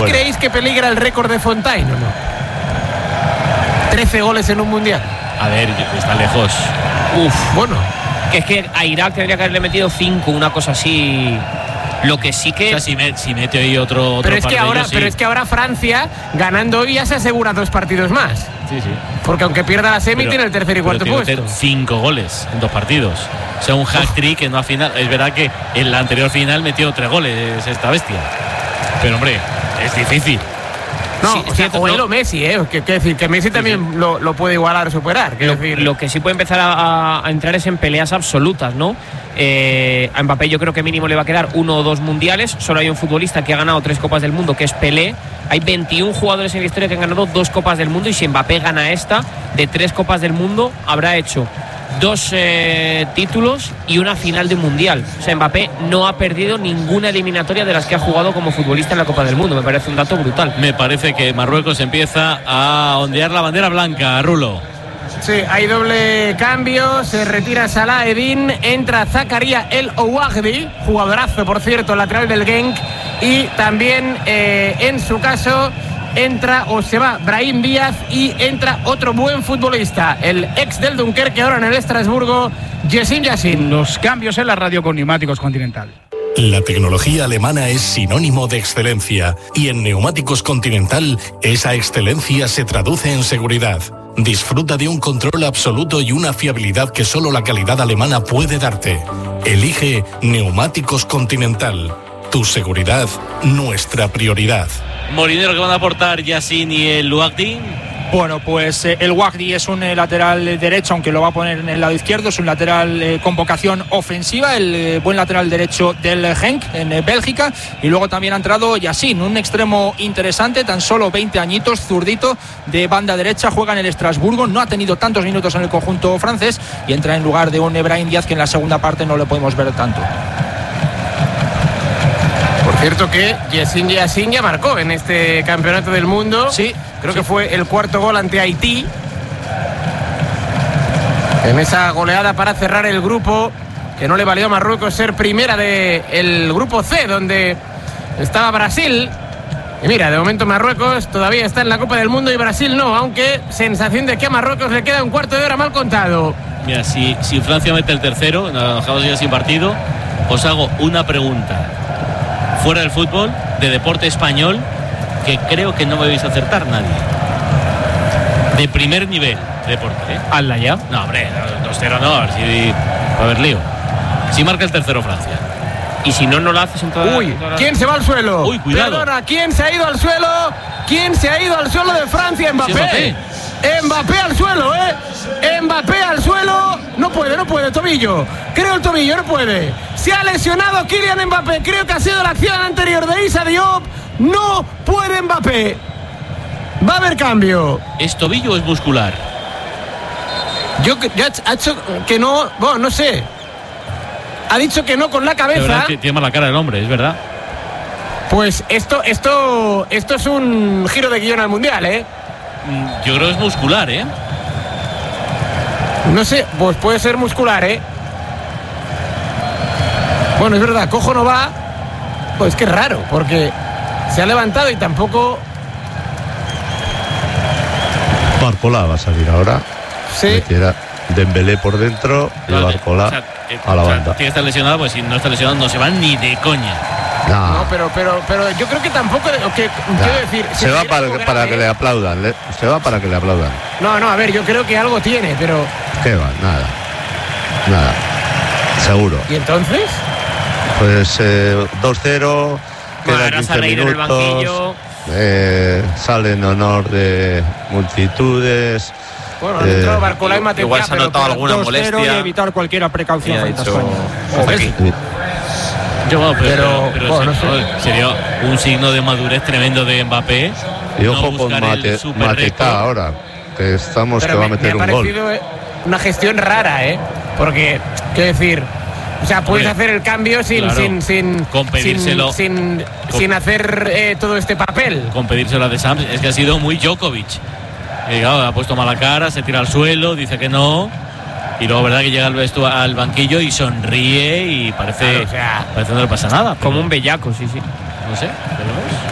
¿Vosotros creéis que peligra el récord de Fontaine o no? 13 goles en un mundial. A ver, está lejos. Bueno. Que es que a Irak tendría que haberle metido 5, una cosa así. Lo que sí que... O sea, si mete hoy otro pero es par que de ahora, ellos, sí. pero es que ahora Francia, ganando hoy, ya se asegura 2 partidos más. Sí. Porque aunque pierda la semi, tiene el tercer y cuarto puesto. 5 goles en 2 partidos. O sea, un hat-trick en una final. Es verdad que en la anterior final metió 3 goles esta bestia. Pero, hombre, es difícil. No, Sí, o sea, o él o Messi, que decir que Messi también lo puede igualar o superar. Lo que sí puede empezar a entrar es en peleas absolutas, ¿no? A Mbappé yo creo que mínimo le va a quedar 1 o 2 mundiales. Solo hay un futbolista que ha ganado 3 Copas del Mundo, que es Pelé. Hay 21 jugadores en la historia que han ganado 2 Copas del Mundo, y si Mbappé gana esta, de 3 Copas del Mundo, habrá hecho 2 títulos y una final de mundial. O sea, Mbappé no ha perdido ninguna eliminatoria de las que ha jugado como futbolista en la Copa del Mundo. Me parece un dato brutal. Me parece que Marruecos empieza a ondear la bandera blanca, Rulo. Sí, hay doble cambio. Se retira Salah Eddin, entra Zakaria El Ouagdi, jugadorazo por cierto, lateral del Genk, y también en su caso entra o se va Brahim Díaz y entra otro buen futbolista, el ex del Dunkerque, ahora en el Estrasburgo, Yassin Yassin. Los cambios en la radio con Neumáticos Continental. La tecnología alemana es sinónimo de excelencia, y en Neumáticos Continental esa excelencia se traduce en seguridad. Disfruta de un control absoluto y una fiabilidad que solo la calidad alemana puede darte. Elige Neumáticos Continental. Tu seguridad, nuestra prioridad. Molinero, que van a aportar Yassin y el Ouagdi. Bueno, pues el Ouagdi es un lateral derecho, aunque lo va a poner en el lado izquierdo. Es un lateral con vocación ofensiva, el buen lateral derecho del Genk en Bélgica. Y luego también ha entrado Yassin, un extremo interesante, tan solo 20 añitos, zurdito, de banda derecha, juega en el Estrasburgo. No ha tenido tantos minutos en el conjunto francés y entra en lugar de un Brahim Díaz, que en la segunda parte no le podemos ver tanto. Por cierto que Yassin Yassin ya marcó en este campeonato del mundo. Sí. Creo que fue el 4º gol ante Haití, en esa goleada para cerrar el grupo, que no le valió a Marruecos ser primera del grupo C, donde estaba Brasil. Y mira, de momento Marruecos todavía está en la Copa del Mundo y Brasil no, aunque sensación de que a Marruecos le queda un cuarto de hora mal contado. Mira, si Francia mete el tercero, nos dejamos ya sin partido, os hago una pregunta fuera del fútbol, de deporte español, que creo que no me vais a acertar nadie. De primer nivel de deporte, ¿eh? Hazla ya. No, hombre, 2-0 no, a ver si va a haber lío. Si marca el tercero Francia. Y si no lo haces en toda... Uy, ¿quién se va al suelo? Uy, cuidado. Perdona, ¿quién se ha ido al suelo? ¿Quién se ha ido al suelo de Francia? Mbappé. Mbappé al suelo, Mbappé al suelo. No puede, tobillo. Creo el tobillo, no puede. Se ha lesionado Kylian Mbappé. Creo que ha sido la acción anterior de Issa Diop. No puede Mbappé. Va a haber cambio. ¿Es tobillo o es muscular? Ya ha hecho que no. Bueno, no sé. Ha dicho que no con la cabeza. Tiene mala cara el hombre, es verdad. Pues esto es un giro de guión al mundial, Yo creo que es muscular, No sé, pues puede ser muscular, Bueno, es verdad, Cojo no va. Pues que raro, porque se ha levantado y tampoco. Barcola va a salir ahora. Sí. Dembélé por dentro y Barcola a la banda. Tiene que estar lesionado, pues si no está lesionado no se van ni de coña. No, pero yo creo que tampoco. Quiero decir. Se va para que le aplaudan. Se va para que le aplaudan. No, a ver, yo creo que algo tiene, pero. ¿Qué va? Nada. Seguro. ¿Y entonces? Pues 2-0. Quedan 15 minutos. Sale en honor de multitudes. Bueno, han entrado Barcola y Mateo. Igual se ha notado alguna molestia. Y evitar cualquier precaución frente a España. Pero no sé. Sería un signo de madurez tremendo de Mbappé. Y ojo con Mateta ahora, que estamos que va a meter un gol. Me ha parecido una gestión rara, porque, quiero decir, o sea, puedes hacer el cambio sin hacer todo este papel. Con pedírselo a De Sams, es que ha sido muy Djokovic. Claro, ha puesto mala cara, se tira al suelo, dice que no. Y luego, verdad, que llega al banquillo y sonríe y parece que no le pasa nada. Como un bellaco, sí. No sé, veremos.